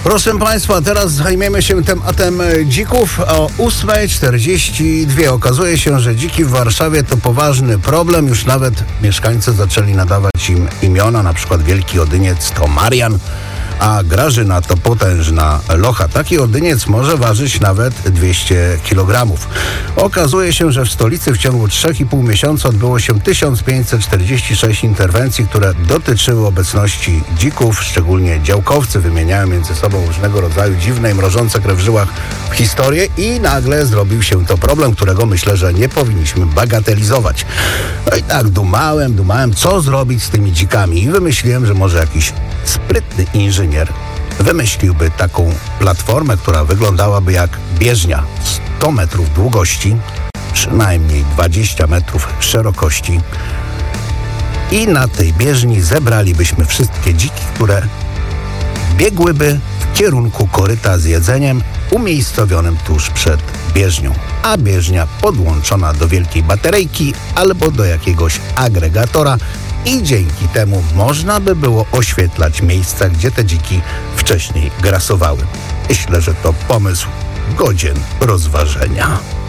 Proszę Państwa, teraz zajmiemy się tematem dzików. O 8:42 okazuje się, że dziki w Warszawie to poważny problem. Już nawet mieszkańcy zaczęli nadawać im imiona, na przykład Wielki Odyniec to Marian, a Grażyna to potężna locha. Taki odyniec może ważyć nawet 200 kg. Okazuje się, że w stolicy w ciągu 3,5 miesiąca odbyło się 1546 interwencji, które dotyczyły obecności dzików. Szczególnie działkowcy wymieniają między sobą różnego rodzaju dziwne i mrożące krew w żyłach historie i nagle zrobił się to problem, którego myślę, że nie powinniśmy bagatelizować. No i tak dumałem, co zrobić z tymi dzikami i wymyśliłem, że może jakiś sprytny inżynier wymyśliłby taką platformę, która wyglądałaby jak bieżnia. 100 metrów długości, przynajmniej 20 metrów szerokości i na tej bieżni zebralibyśmy wszystkie dziki, które biegłyby w kierunku koryta z jedzeniem umiejscowionym tuż przed bieżnią, a bieżnia podłączona do wielkiej bateryjki albo do jakiegoś agregatora i dzięki temu można by było oświetlać miejsca, gdzie te dziki wcześniej grasowały. Myślę, że to pomysł godzien rozważenia.